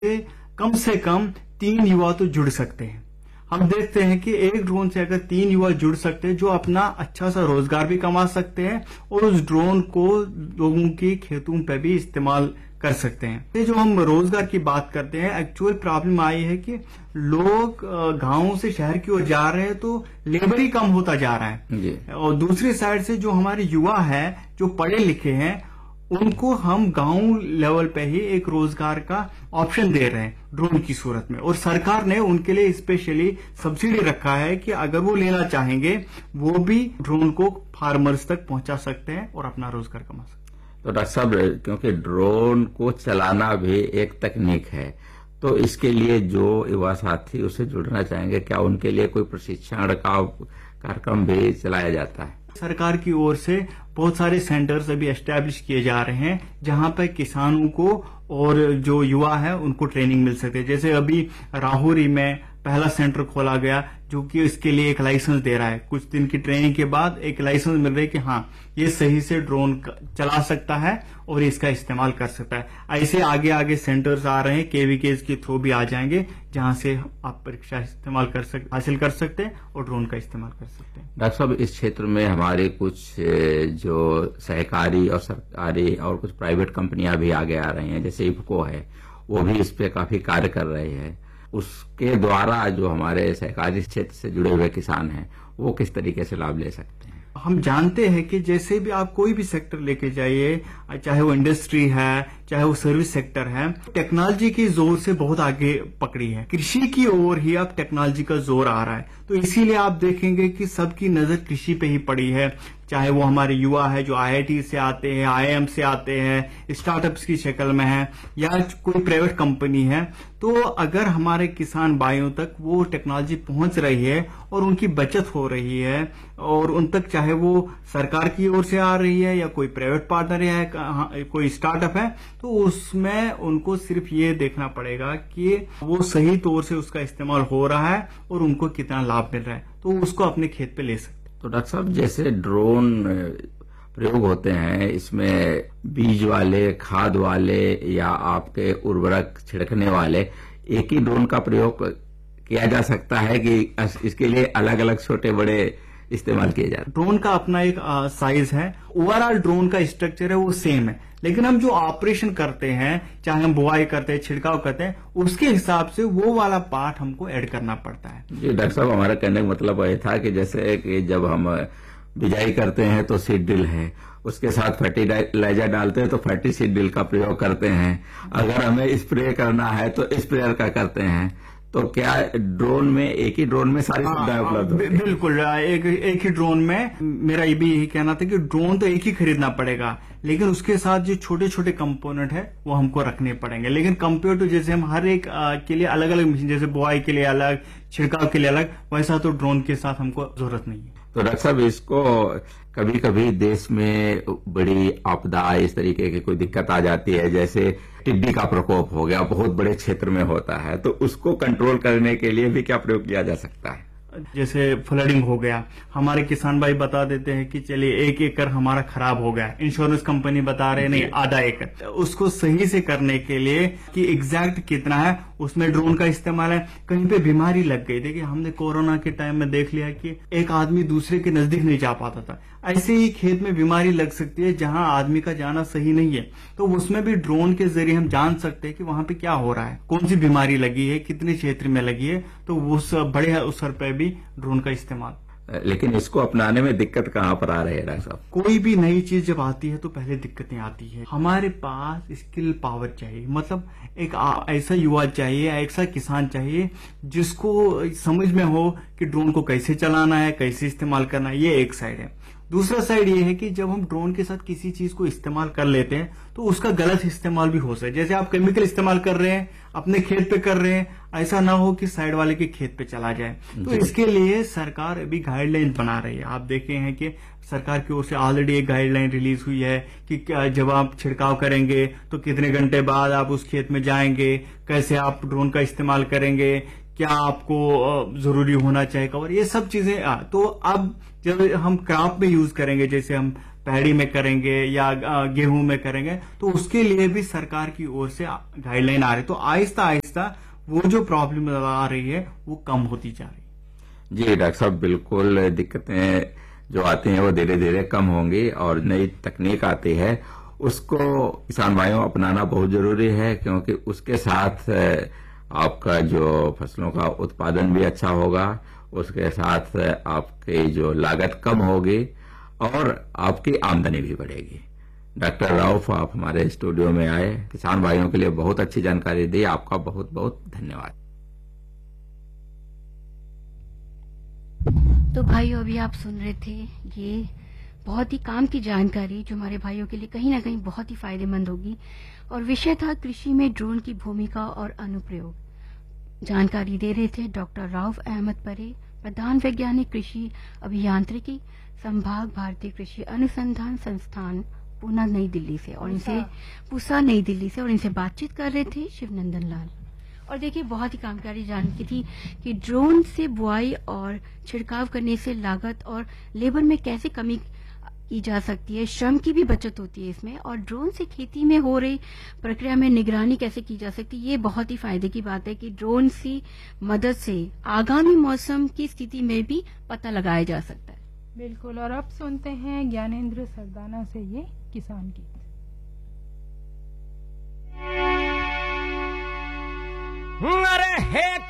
से कम 3 युवा तो जुड़ सकते हैं। हम देखते हैं कि एक ड्रोन से अगर 3 युवा जुड़ सकते हैं जो अपना अच्छा सा रोजगार भी कमा सकते हैं और उस ड्रोन को लोगों की खेतों पे भी इस्तेमाल कर सकते हैं। ये जो हम रोजगार की बात करते हैं, एक्चुअल प्रॉब्लम आई है कि लोग गांवों से शहर की ओर जा रहे हैं तो लेबर ही कम होता जा रहा है। और दूसरी साइड से जो हमारे युवा है जो पढ़े लिखे हैं उनको हम गांव लेवल पे ही एक रोजगार का ऑप्शन दे रहे हैं ड्रोन की सूरत में, और सरकार ने उनके लिए स्पेशली सब्सिडी रखा है कि अगर वो लेना चाहेंगे वो भी ड्रोन को फार्मर्स तक पहुंचा सकते हैं और अपना रोजगार कमा सकते हैं। तो डॉक्टर साहब, क्योंकि ड्रोन को चलाना भी एक तकनीक है, तो इसके लिए जो युवा साथी उससे जुड़ना चाहेंगे, क्या उनके लिए कोई प्रशिक्षण का कार्यक्रम भी चलाया जाता है? सरकार की ओर से बहुत सारे सेंटर्स अभी एस्टैब्लिश किए जा रहे हैं जहां पर किसानों को और जो युवा है उनको ट्रेनिंग मिल सके। जैसे अभी राहुरी में पहला सेंटर खोला गया जो कि इसके लिए एक लाइसेंस दे रहा है। कुछ दिन की ट्रेनिंग के बाद एक लाइसेंस मिल रहा है कि हाँ ये सही से ड्रोन चला सकता है और इसका इस्तेमाल कर सकता है। ऐसे आगे आगे सेंटर्स आ रहे हैं, केवीकेज के थ्रू भी आ जाएंगे जहां से आप परीक्षा हासिल कर सकते हैं और ड्रोन का इस्तेमाल कर सकते हैं। डॉक्टर साहब, इस क्षेत्र में हमारे कुछ जो सहकारी और सरकारी और कुछ प्राइवेट कंपनियां भी आगे आ रही हैं, जैसे इफको है, वो भी इस पे काफी कार्य कर रही है। उसके द्वारा जो हमारे सहकारी क्षेत्र से जुड़े हुए किसान हैं वो किस तरीके से लाभ ले सकते हैं? हम जानते हैं कि जैसे भी आप कोई भी सेक्टर लेके जाइए, चाहे वो इंडस्ट्री है चाहे वो सर्विस सेक्टर है, टेक्नोलॉजी की जोर से बहुत आगे पकड़ी है। कृषि की ओर ही अब टेक्नोलॉजी का जोर आ रहा है, तो इसीलिए आप देखेंगे कि सबकी नजर कृषि पे ही पड़ी है। चाहे वो हमारे युवा है जो आईआईटी से आते हैं, आईआईएम से आते हैं, स्टार्टअप्स की शक्ल में है, या कोई प्राइवेट कंपनी है, तो अगर हमारे किसान भाइयों तक वो टेक्नोलॉजी पहुंच रही है और उनकी बचत हो रही है और उन तक चाहे वो सरकार की ओर से आ रही है या कोई प्राइवेट पार्टनर है, कोई स्टार्टअप है, तो उसमें उनको सिर्फ ये देखना पड़ेगा कि वो सही तौर से उसका इस्तेमाल हो रहा है और उनको कितना लाभ मिल रहा है, तो उसको अपने खेत पे ले सकते। तो डॉक्टर साहब, जैसे ड्रोन प्रयोग होते हैं, इसमें बीज वाले, खाद वाले या आपके उर्वरक छिड़कने वाले एक ही ड्रोन का प्रयोग किया जा सकता है कि इसके लिए अलग अलग छोटे बड़े इस्तेमाल किए जाते हैं? ड्रोन का अपना एक साइज है, ओवरऑल ड्रोन का स्ट्रक्चर है वो सेम है, लेकिन हम जो ऑपरेशन करते हैं, चाहे हम बुआई करते हैं, छिड़काव करते हैं, उसके हिसाब से वो वाला पार्ट हमको ऐड करना पड़ता है। जी डॉक्टर साहब, हमारा कहने का मतलब ये था कि जैसे कि जब हम बिजाई करते हैं तो सीड ड्रिल है, उसके साथ फर्टिलाइजर डालते हैं तो फर्टिसीड ड्रिल का प्रयोग करते हैं। अगर हमें स्प्रे करना है तो स्प्रेयर का करते हैं। तो क्या ड्रोन में, एक ही ड्रोन में सारी सुविधाएं उपलब्ध होती हैं? बिल्कुल, एक ही ड्रोन में। मेरा ये भी यही कहना था कि ड्रोन तो एक ही खरीदना पड़ेगा, लेकिन उसके साथ जो छोटे छोटे कंपोनेंट है वो हमको रखने पड़ेंगे। लेकिन कंपेयर टू जैसे हम हर एक के लिए अलग अलग मशीन, जैसे बुआई के लिए अलग, छिड़काव के लिए अलग, वैसा तो ड्रोन के साथ हमको जरूरत नहीं है। तो डॉक्टर साहब, इसको कभी कभी देश में बड़ी आपदा, इस तरीके की कोई दिक्कत आ जाती है, जैसे टिड्डी का प्रकोप हो गया, बहुत बड़े क्षेत्र में होता है, तो उसको कंट्रोल करने के लिए भी क्या प्रयोग किया जा सकता है? जैसे फ्लडिंग हो गया, हमारे किसान भाई बता देते हैं कि चलिए 1 एकड़ हमारा खराब हो गया, इंश्योरेंस कंपनी बता रहे नहीं आधा एकड़। उसको सही से करने के लिए कि एग्जैक्ट कितना है, उसमें ड्रोन का इस्तेमाल है। कहीं पे बीमारी लग गई, देखिए हमने कोरोना के टाइम में देख लिया कि एक आदमी दूसरे के नजदीक नहीं जा पाता था। ऐसे ही खेत में बीमारी लग सकती है जहां आदमी का जाना सही नहीं है, तो उसमें भी ड्रोन के जरिए हम जान सकते हैं कि वहां पे क्या हो रहा है, कौन सी बीमारी लगी है, कितने क्षेत्र में लगी है, तो उस बड़े स्तर पर भी ड्रोन का इस्तेमाल। लेकिन इसको अपनाने में दिक्कत कहाँ पर आ रही है डॉक्टर साहब? कोई भी नई चीज जब आती है तो पहले दिक्कतें आती है। हमारे पास स्किल पावर चाहिए, मतलब एक ऐसा युवा चाहिए, ऐसा किसान चाहिए जिसको समझ में हो कि ड्रोन को कैसे चलाना है, कैसे इस्तेमाल करना है। ये एक साइड है। दूसरा साइड ये है कि जब हम ड्रोन के साथ किसी चीज को इस्तेमाल कर लेते हैं तो उसका गलत इस्तेमाल भी हो सकता है। जैसे आप केमिकल इस्तेमाल कर रहे हैं, अपने खेत पे कर रहे हैं, ऐसा ना हो कि साइड वाले के खेत पे चला जाए। तो इसके लिए सरकार अभी गाइडलाइन बना रही है। आप देखे हैं कि सरकार की ओर से ऑलरेडी एक गाइडलाइन रिलीज हुई है कि जब आप छिड़काव करेंगे तो कितने घंटे बाद आप उस खेत में जाएंगे, कैसे आप ड्रोन का इस्तेमाल करेंगे, क्या आपको जरूरी होना चाहिए कवर, ये सब चीजें। तो अब जब हम क्रॉप में यूज करेंगे, जैसे हम पैडी में करेंगे या गेहूं में करेंगे, तो उसके लिए भी सरकार की ओर से गाइडलाइन आ रही, तो आहिस्ता आहिस्ता वो जो प्रॉब्लम आ रही है वो कम होती जा रही है। जी डॉक्टर साहब, बिल्कुल दिक्कतें जो आती हैं वो धीरे धीरे कम होंगी और नई तकनीक आती है, उसको किसान भाइयों अपनाना बहुत जरूरी है, क्योंकि उसके साथ आपका जो फसलों का उत्पादन भी अच्छा होगा, उसके साथ आपकी जो लागत कम होगी और आपकी आमदनी भी बढ़ेगी। डॉक्टर राउफ, आप हमारे स्टूडियो में आए, किसान भाइयों के लिए बहुत अच्छी जानकारी दी, आपका बहुत बहुत धन्यवाद। तो भाइयों, अभी आप सुन रहे थे ये बहुत ही काम की जानकारी जो हमारे भाइयों के लिए कहीं ना कहीं बहुत ही फायदेमंद होगी, और विषय था कृषि में ड्रोन की भूमिका और अनुप्रयोग। जानकारी दे रहे थे डॉक्टर राउफ अहमद परे, प्रधान वैज्ञानिक कृषि अभियांत्रिकी संभाग, भारतीय कृषि अनुसंधान संस्थान, पूना नई दिल्ली से, और पूसा नई दिल्ली से, और इनसे बातचीत कर रहे थे शिवनंदन लाल। और देखिए, बहुत ही कामकारी जानकारी थी कि ड्रोन से बुआई और छिड़काव करने से लागत और लेबर में कैसे कमी की जा सकती है, श्रम की भी बचत होती है इसमें, और ड्रोन से खेती में हो रही प्रक्रिया में निगरानी कैसे की जा सकती है। ये बहुत ही फायदे की बात है कि ड्रोन की मदद से आगामी मौसम की स्थिति में भी पता लगाया जा सकता है। बिल्कुल। और अब सुनते हैं ज्ञानेंद्र सरदाना से ये किसान गीत। अरे हे